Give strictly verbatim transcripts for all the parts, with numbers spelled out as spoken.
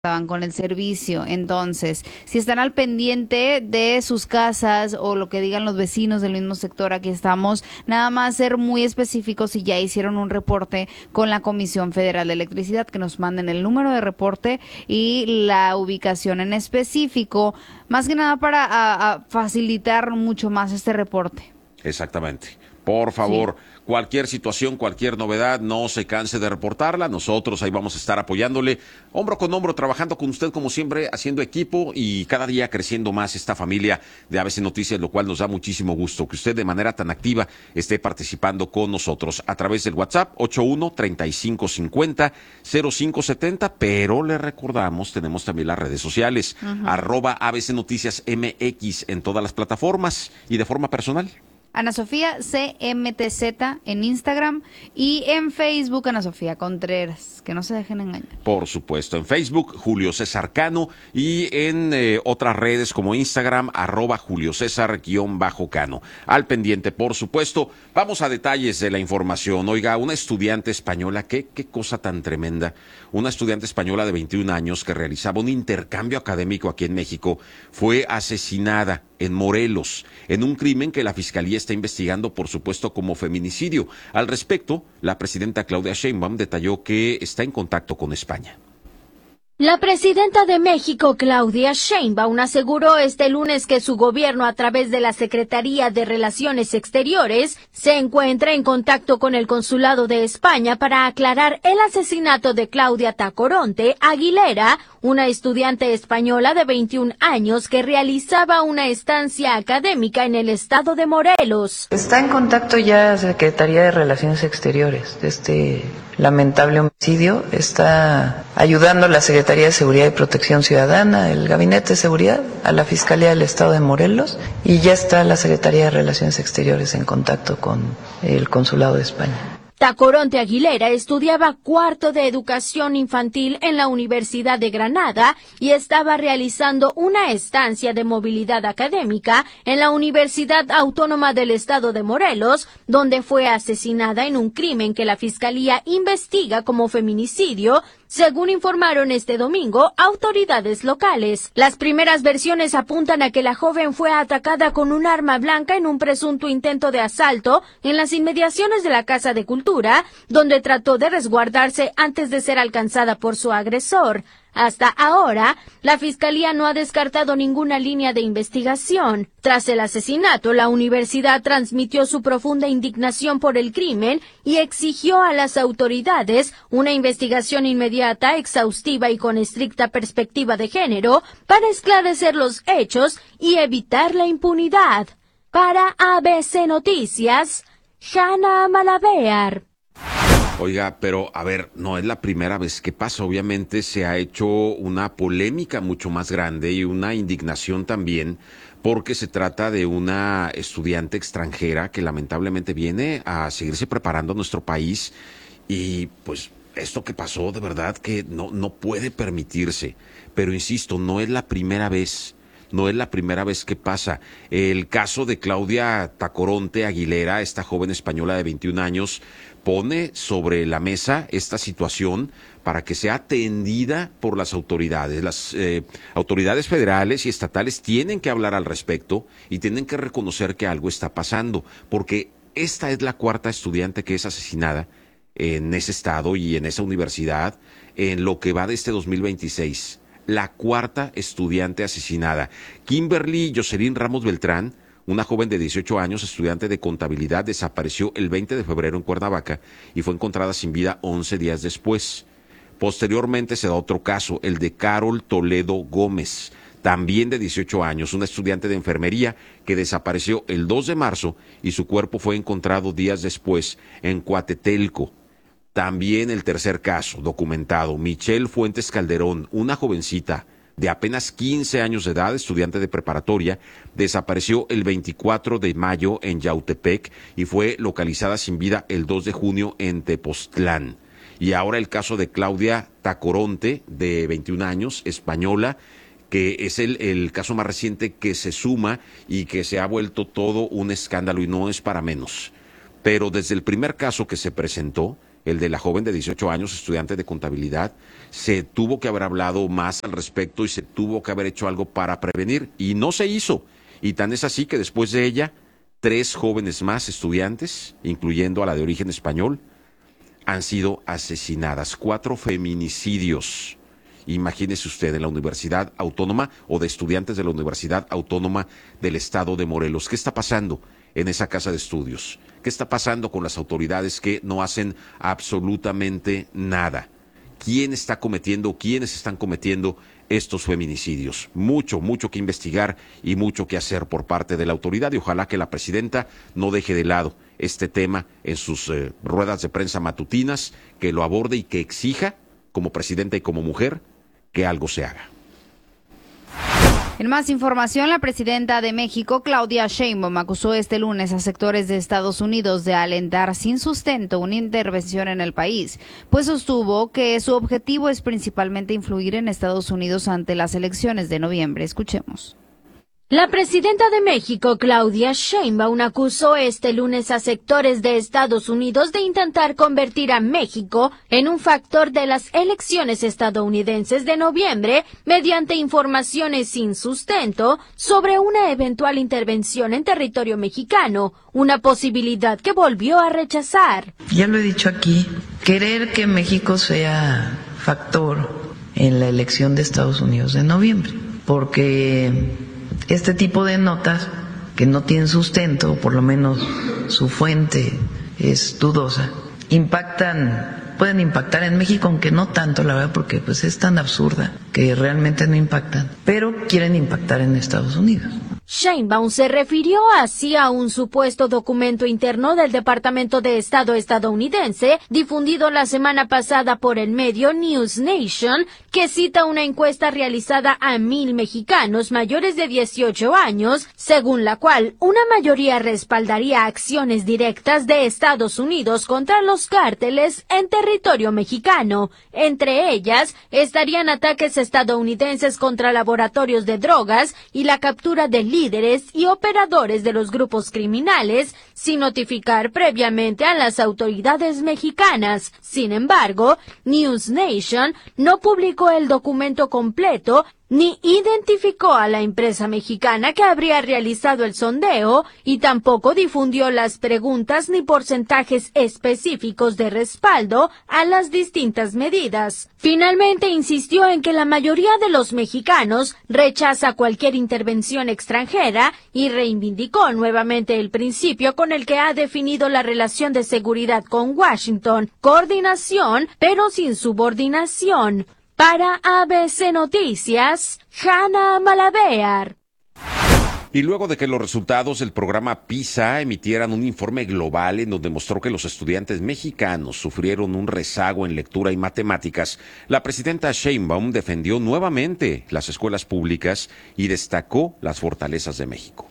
estaban con el servicio. Entonces, si están al pendiente de sus casas o lo que digan los vecinos del mismo sector, aquí estamos, nada más ser muy específicos si ya hicieron un reporte con la Comisión Federal de Electricidad, que nos manden el número de reporte y la ubicación en específico, más que nada para a, a facilitar mucho más este reporte. Exactamente. Por favor, sí. Cualquier situación, cualquier novedad, no se canse de reportarla. Nosotros ahí vamos a estar apoyándole, hombro con hombro, trabajando con usted como siempre, haciendo equipo y cada día creciendo más esta familia de A B C Noticias, lo cual nos da muchísimo gusto que usted de manera tan activa esté participando con nosotros a través del WhatsApp ocho uno, treinta y cinco cincuenta, cero cinco setenta, pero le recordamos, tenemos también las redes sociales, uh-huh. arroba A B C Noticias M X en todas las plataformas y de forma personal. Ana Sofía C M T Z en Instagram y en Facebook Ana Sofía Contreras, que no se dejen engañar. Por supuesto, en Facebook Julio César Cano y en eh, otras redes como Instagram arroba Julio César guión bajo Cano. Al pendiente, por supuesto. Vamos a detalles de la información. Oiga, una estudiante española, qué, qué cosa tan tremenda, una estudiante española de veintiún años que realizaba un intercambio académico aquí en México, fue asesinada en Morelos, en un crimen que la Fiscalía está investigando, por supuesto, como feminicidio. Al respecto, la presidenta Claudia Sheinbaum detalló que está en contacto con España. La presidenta de México, Claudia Sheinbaum, aseguró este lunes que su gobierno, a través de la Secretaría de Relaciones Exteriores, se encuentra en contacto con el Consulado de España para aclarar el asesinato de Claudia Tacoronte Aguilera, una estudiante española de veintiún años que realizaba una estancia académica en el estado de Morelos. Está en contacto ya la Secretaría de Relaciones Exteriores de este lamentable homicidio. Está ayudando la Secretaría de Seguridad y Protección Ciudadana, el Gabinete de Seguridad, a la Fiscalía del Estado de Morelos, y ya está la Secretaría de Relaciones Exteriores en contacto con el Consulado de España. Tacoronte Aguilera estudiaba cuarto de educación infantil en la Universidad de Granada y estaba realizando una estancia de movilidad académica en la Universidad Autónoma del Estado de Morelos, donde fue asesinada en un crimen que la Fiscalía investiga como feminicidio, según informaron este domingo autoridades locales. Las primeras versiones apuntan a que la joven fue atacada con un arma blanca en un presunto intento de asalto en las inmediaciones de la Casa de Cultura, donde trató de resguardarse antes de ser alcanzada por su agresor. Hasta ahora, la Fiscalía no ha descartado ninguna línea de investigación. Tras el asesinato, la universidad transmitió su profunda indignación por el crimen y exigió a las autoridades una investigación inmediata, exhaustiva y con estricta perspectiva de género para esclarecer los hechos y evitar la impunidad. Para A B C Noticias, Hanna Malavear. Oiga, pero a ver, no es la primera vez que pasa. Obviamente se ha hecho una polémica mucho más grande y una indignación también, porque se trata de una estudiante extranjera que lamentablemente viene a seguirse preparando a nuestro país y pues esto que pasó de verdad que no, no puede permitirse. Pero insisto, no es la primera vez. No es la primera vez que pasa. El caso de Claudia Tacoronte Aguilera, esta joven española de veintiún años, pone sobre la mesa esta situación para que sea atendida por las autoridades. Las eh, autoridades federales y estatales tienen que hablar al respecto y tienen que reconocer que algo está pasando, porque esta es la cuarta estudiante que es asesinada en ese estado y en esa universidad en lo que va de este dos mil veintiséis. La cuarta estudiante asesinada. Kimberly Jocelyn Ramos Beltrán, una joven de dieciocho años, estudiante de contabilidad, desapareció el veinte de febrero en Cuernavaca y fue encontrada sin vida once días después. Posteriormente se da otro caso, el de Carol Toledo Gómez, también de dieciocho años, una estudiante de enfermería que desapareció el dos de marzo y su cuerpo fue encontrado días después en Coatetelco. También el tercer caso documentado, Michelle Fuentes Calderón, una jovencita de apenas quince años de edad, estudiante de preparatoria, desapareció el veinticuatro de mayo en Yautepec y fue localizada sin vida el dos de junio en Tepoztlán. Y ahora el caso de Claudia Tacoronte, de veintiún años, española, que es el, el caso más reciente que se suma y que se ha vuelto todo un escándalo y no es para menos. Pero desde el primer caso que se presentó, el de la joven de dieciocho años, estudiante de contabilidad. Se tuvo que haber hablado más al respecto y se tuvo que haber hecho algo para prevenir, y no se hizo. Y tan es así que después de ella, tres jóvenes más estudiantes, incluyendo a la de origen español, han sido asesinadas. Cuatro feminicidios. Imagínese usted, en la Universidad Autónoma o de estudiantes de la Universidad Autónoma del Estado de Morelos. ¿Qué está pasando en esa casa de estudios? ¿Qué está pasando con las autoridades que no hacen absolutamente nada? ¿Quién está cometiendo, quiénes están cometiendo estos feminicidios? Mucho, mucho que investigar y mucho que hacer por parte de la autoridad, y ojalá que la presidenta no deje de lado este tema en sus eh, ruedas de prensa matutinas, que lo aborde y que exija, como presidenta y como mujer, que algo se haga. En más información, la presidenta de México, Claudia Sheinbaum, acusó este lunes a sectores de Estados Unidos de alentar sin sustento una intervención en el país, pues sostuvo que su objetivo es principalmente influir en Estados Unidos ante las elecciones de noviembre. Escuchemos. La presidenta de México, Claudia Sheinbaum, acusó este lunes a sectores de Estados Unidos de intentar convertir a México en un factor de las elecciones estadounidenses de noviembre mediante informaciones sin sustento sobre una eventual intervención en territorio mexicano, una posibilidad que volvió a rechazar. Ya lo he dicho aquí, querer que México sea factor en la elección de Estados Unidos de noviembre, porque este tipo de notas que no tienen sustento, o por lo menos su fuente es dudosa, impactan, pueden impactar en México, aunque no tanto, la verdad, porque pues es tan absurda que realmente no impactan, pero quieren impactar en Estados Unidos. Sheinbaum se refirió así a un supuesto documento interno del Departamento de Estado estadounidense, difundido la semana pasada por el medio News Nation, que cita una encuesta realizada a mil mexicanos mayores de dieciocho años, según la cual una mayoría respaldaría acciones directas de Estados Unidos contra los cárteles en territorio mexicano. Entre ellas estarían ataques estadounidenses contra laboratorios de drogas y la captura de líderes y operadores de los grupos criminales sin notificar previamente a las autoridades mexicanas. Sin embargo, News Nation no publicó el documento completo ni identificó a la empresa mexicana que habría realizado el sondeo y tampoco difundió las preguntas ni porcentajes específicos de respaldo a las distintas medidas. Finalmente insistió en que la mayoría de los mexicanos rechaza cualquier intervención extranjera y reivindicó nuevamente el principio con el que ha definido la relación de seguridad con Washington: coordinación pero sin subordinación. Para A B C Noticias, Hanna Malavear. Y luego de que los resultados del programa PISA emitieran un informe global en donde mostró que los estudiantes mexicanos sufrieron un rezago en lectura y matemáticas, la presidenta Sheinbaum defendió nuevamente las escuelas públicas y destacó las fortalezas de México.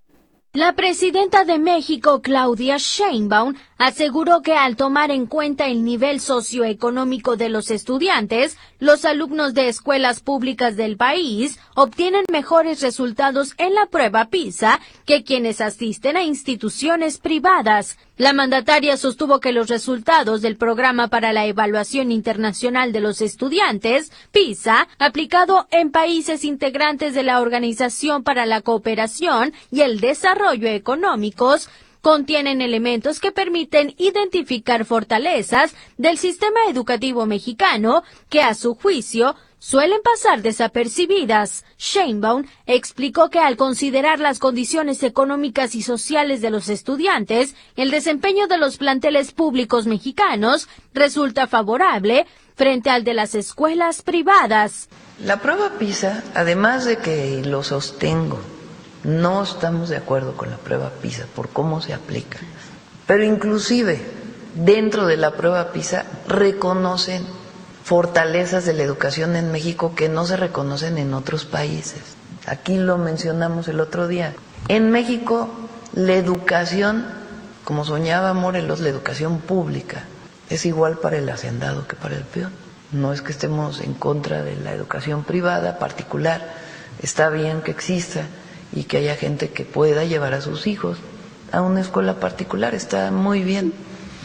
La presidenta de México, Claudia Sheinbaum, aseguró que al tomar en cuenta el nivel socioeconómico de los estudiantes, los alumnos de escuelas públicas del país obtienen mejores resultados en la prueba PISA que quienes asisten a instituciones privadas. La mandataria sostuvo que los resultados del Programa para la Evaluación Internacional de los Estudiantes, PISA, aplicado en países integrantes de la Organización para la Cooperación y el Desarrollo Económicos, contienen elementos que permiten identificar fortalezas del sistema educativo mexicano que, a su juicio, suelen pasar desapercibidas. Sheinbaum explicó que al considerar las condiciones económicas y sociales de los estudiantes, el desempeño de los planteles públicos mexicanos resulta favorable frente al de las escuelas privadas. La prueba PISA, además de que lo sostengo, no estamos de acuerdo con la prueba PISA por cómo se aplica, pero inclusive dentro de la prueba PISA reconocen fortalezas de la educación en México que no se reconocen en otros países. Aquí lo mencionamos el otro día. En México, la educación, como soñaba Morelos, la educación pública, es igual para el hacendado que para el peón. No es que estemos en contra de la educación privada, particular. Está bien que exista y que haya gente que pueda llevar a sus hijos a una escuela particular, está muy bien.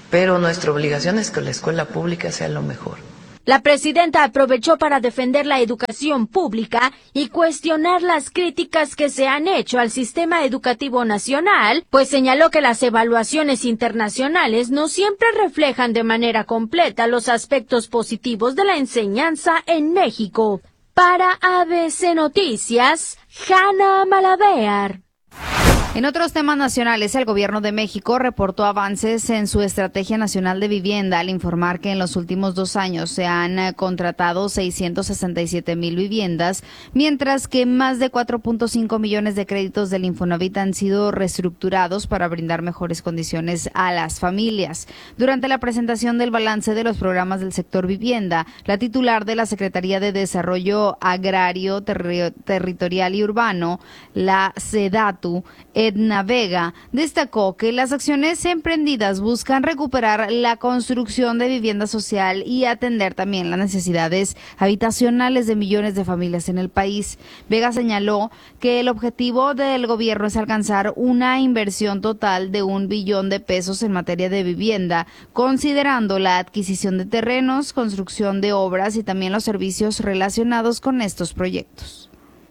pero nuestra obligación es que la escuela pública sea lo mejor. La presidenta aprovechó para defender la educación pública y cuestionar las críticas que se han hecho al sistema educativo nacional, pues señaló que las evaluaciones internacionales no siempre reflejan de manera completa los aspectos positivos de la enseñanza en México. Para A B C Noticias, Hanna Malavéar. En otros temas nacionales, el Gobierno de México reportó avances en su Estrategia Nacional de Vivienda al informar que en los últimos dos años se han contratado seiscientos sesenta y siete mil viviendas, mientras que más de cuatro punto cinco millones de créditos del Infonavit han sido reestructurados para brindar mejores condiciones a las familias. Durante la presentación del balance de los programas del sector vivienda, la titular de la Secretaría de Desarrollo Agrario, Terri- Territorial y Urbano, la SEDATU, Edna Vega, destacó que las acciones emprendidas buscan recuperar la construcción de vivienda social y atender también las necesidades habitacionales de millones de familias en el país. Vega señaló que el objetivo del gobierno es alcanzar una inversión total de un billón de pesos en materia de vivienda, considerando la adquisición de terrenos, construcción de obras y también los servicios relacionados con estos proyectos.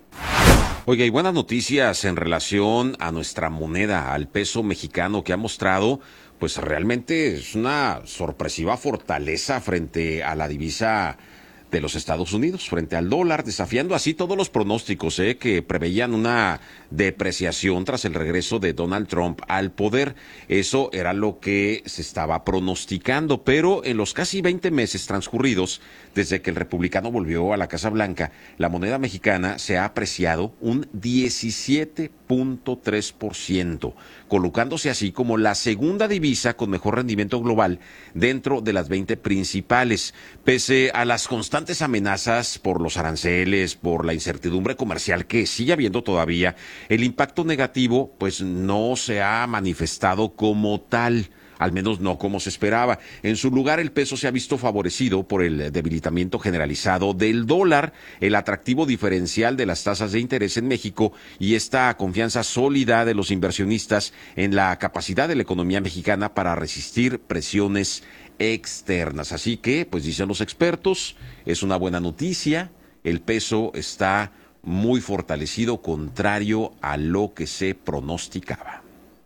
Oiga, y buenas noticias en relación a nuestra moneda, al peso mexicano, que ha mostrado, pues realmente es una sorpresiva fortaleza frente a la divisa de los Estados Unidos, frente al dólar, desafiando así todos los pronósticos eh, que preveían una depreciación tras el regreso de Donald Trump al poder. Eso era lo que se estaba pronosticando, pero en los casi veinte meses transcurridos desde que el republicano volvió a la Casa Blanca, la moneda mexicana se ha apreciado un diecisiete punto tres por ciento, colocándose así como la segunda divisa con mejor rendimiento global dentro de las veinte principales. Pese a las constantes amenazas por los aranceles, por la incertidumbre comercial que sigue habiendo todavía, el impacto negativo pues no se ha manifestado como tal, al menos no como se esperaba. En su lugar, el peso se ha visto favorecido por el debilitamiento generalizado del dólar, el atractivo diferencial de las tasas de interés en México y esta confianza sólida de los inversionistas en la capacidad de la economía mexicana para resistir presiones externas. Así que, pues dicen los expertos, es una buena noticia, el peso está muy fortalecido, contrario a lo que se pronosticaba.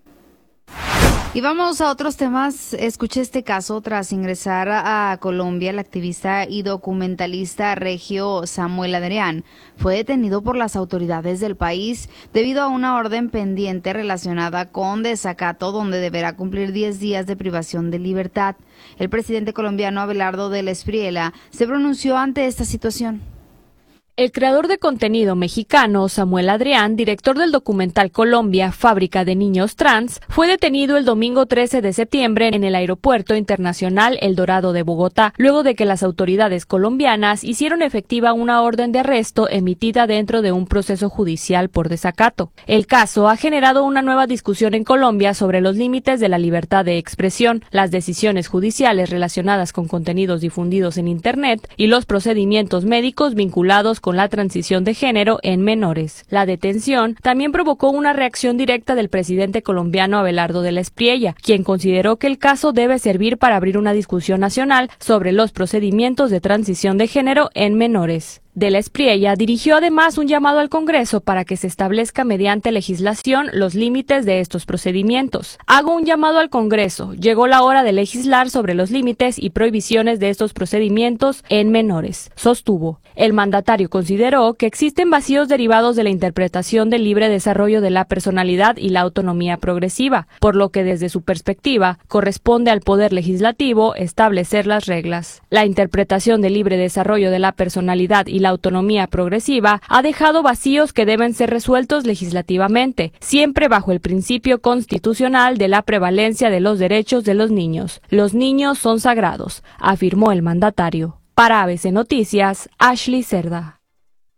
Y vamos a otros temas. Escuché este caso tras ingresar a Colombia. El activista y documentalista regio Samuel Adrián fue detenido por las autoridades del país debido a una orden pendiente relacionada con desacato, donde deberá cumplir diez días de privación de libertad. El presidente colombiano Abelardo del Espriella se pronunció ante esta situación. El creador de contenido mexicano, Samuel Adrián, director del documental Colombia, Fábrica de Niños Trans, fue detenido el domingo trece de septiembre en el Aeropuerto Internacional El Dorado de Bogotá, luego de que las autoridades colombianas hicieron efectiva una orden de arresto emitida dentro de un proceso judicial por desacato. El caso ha generado una nueva discusión en Colombia sobre los límites de la libertad de expresión, las decisiones judiciales relacionadas con contenidos difundidos en Internet y los procedimientos médicos vinculados con con la transición de género en menores. La detención también provocó una reacción directa del presidente colombiano Abelardo del Espriella, quien consideró que el caso debe servir para abrir una discusión nacional sobre los procedimientos de transición de género en menores. Del Espriella dirigió además un llamado al Congreso para que se establezca mediante legislación los límites de estos procedimientos. Hago un llamado al Congreso. Llegó la hora de legislar sobre los límites y prohibiciones de estos procedimientos en menores, sostuvo. El mandatario consideró que existen vacíos derivados de la interpretación del libre desarrollo de la personalidad y la autonomía progresiva, por lo que desde su perspectiva corresponde al Poder Legislativo establecer las reglas. La interpretación del libre desarrollo de la personalidad y la autonomía progresiva ha dejado vacíos que deben ser resueltos legislativamente, siempre bajo el principio constitucional de la prevalencia de los derechos de los niños. Los niños son sagrados, afirmó el mandatario. Para A B C Noticias, Ashley Cerda.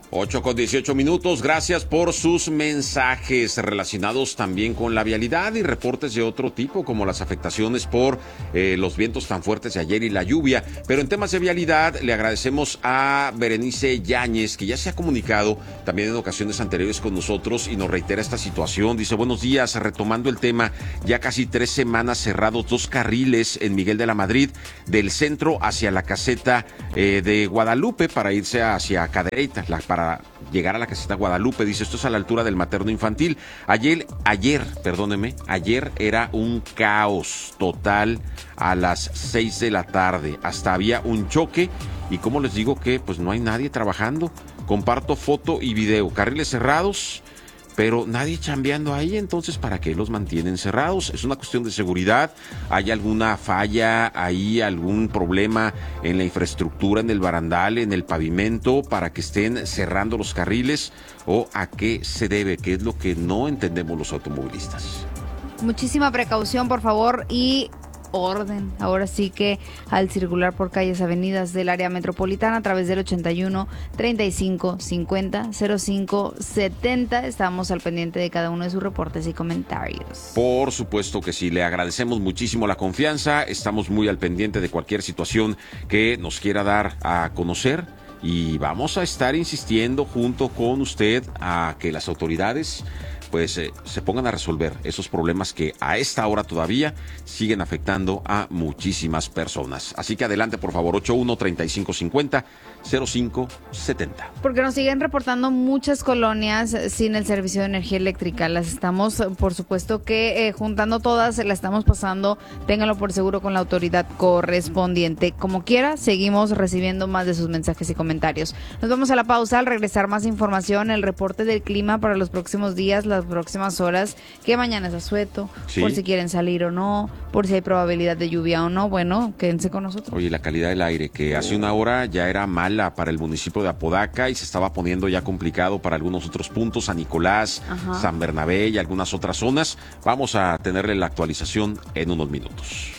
ocho con dieciocho minutos, gracias por sus mensajes relacionados también con la vialidad y reportes de otro tipo, como las afectaciones por eh, los vientos tan fuertes de ayer y la lluvia. Pero en temas de vialidad le agradecemos a Berenice Yáñez, que ya se ha comunicado también en ocasiones anteriores con nosotros y nos reitera esta situación. Dice, buenos días, retomando el tema, ya casi tres semanas cerrados dos carriles en Miguel de la Madrid, del centro hacia la caseta eh, de Guadalupe para irse hacia Cadereyta, la, para para llegar a la caseta Guadalupe. Dice, esto es a la altura del materno infantil. Ayer, ayer, perdóneme, ayer era un caos total a las seis de la tarde. Hasta había un choque y como les digo que pues no hay nadie trabajando. Comparto foto y video, carriles cerrados, pero nadie chambeando ahí, entonces ¿para qué los mantienen cerrados? Es una cuestión de seguridad. ¿Hay alguna falla ahí, algún problema en la infraestructura, en el barandal, en el pavimento, para que estén cerrando los carriles? ¿O a qué se debe? ¿Qué es lo que no entendemos los automovilistas? Muchísima precaución, por favor, y orden. Ahora sí que al circular por calles, avenidas del área metropolitana a través del ochenta y uno, treinta y cinco, cincuenta, cero cinco, setenta. Estamos al pendiente de cada uno de sus reportes y comentarios. Por supuesto que sí, le agradecemos muchísimo la confianza. Estamos muy al pendiente de cualquier situación que nos quiera dar a conocer y vamos a estar insistiendo junto con usted a que las autoridades pues eh, se pongan a resolver esos problemas que a esta hora todavía siguen afectando a muchísimas personas. Así que adelante, por favor, ochenta y uno, treinta y cinco, cincuenta, cero cinco, setenta. Porque nos siguen reportando muchas colonias sin el servicio de energía eléctrica. Las estamos, por supuesto que eh, juntando todas, las estamos pasando, ténganlo por seguro, con la autoridad correspondiente. Como quiera, seguimos recibiendo más de sus mensajes y comentarios. Nos vamos a la pausa. Al regresar, más información, el reporte del clima para los próximos días, las próximas horas, que mañana es asueto, sí, por si quieren salir o no, por si hay probabilidad de lluvia o no. Bueno, quédense con nosotros. Oye, la calidad del aire, que hace una hora ya era mala para el municipio de Apodaca y se estaba poniendo ya complicado para algunos otros puntos, San Nicolás, ajá, San Bernabé y algunas otras zonas. Vamos a tenerle la actualización en unos minutos.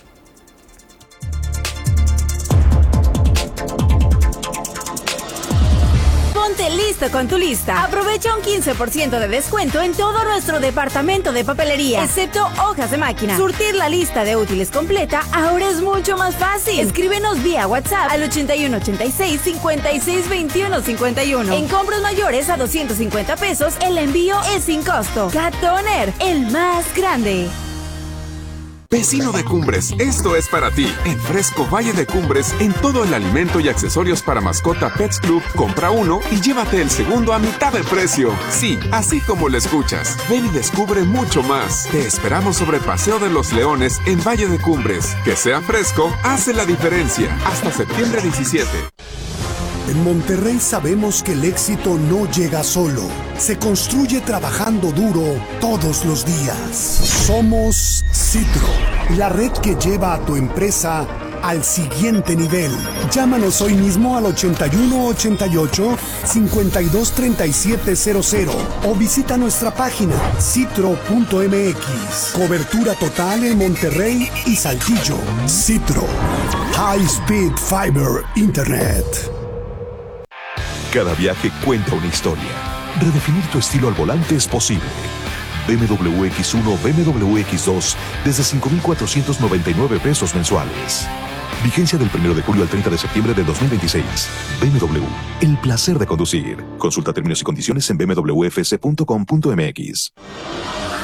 Ponte listo con tu lista. Aprovecha un quince por ciento de descuento en todo nuestro departamento de papelería, excepto hojas de máquina. Surtir la lista de útiles completa ahora es mucho más fácil. Escríbenos vía WhatsApp al ochenta y uno, ochenta y seis, cincuenta y seis, veintiuno, cincuenta y uno. En compras mayores a doscientos cincuenta pesos, el envío es sin costo. Cat Toner, el más grande. Vecino de Cumbres, esto es para ti. En Fresco Valle de Cumbres, en todo el alimento y accesorios para mascota Pets Club, compra uno y llévate el segundo a mitad de precio. Sí, así como lo escuchas. Ven y descubre mucho más. Te esperamos sobre Paseo de los Leones en Valle de Cumbres. Que sea fresco, hace la diferencia. Hasta septiembre diecisiete. En Monterrey sabemos que el éxito no llega solo, se construye trabajando duro todos los días. Somos Citro, la red que lleva a tu empresa al siguiente nivel. Llámanos hoy mismo al ochenta y uno, ochenta y ocho, cincuenta y dos, treinta y siete cero cero o visita nuestra página citro punto m x. Cobertura total en Monterrey y Saltillo. Citro, High Speed Fiber Internet. Cada viaje cuenta una historia. Redefinir tu estilo al volante es posible. B M W X uno, B M W X dos desde cinco mil cuatrocientos noventa y nueve pesos mensuales. Vigencia del primero de julio al treinta de septiembre de dos mil veintiséis. B M W, el placer de conducir. Consulta términos y condiciones en b m w f c punto com punto m x.